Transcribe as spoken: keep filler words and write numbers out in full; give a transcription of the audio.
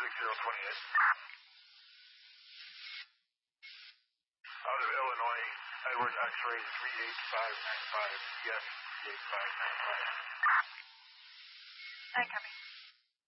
six zero two eight. Out of Illinois, Edward X-ray three eight five nine five. Yes, three eight five nine five. I copy.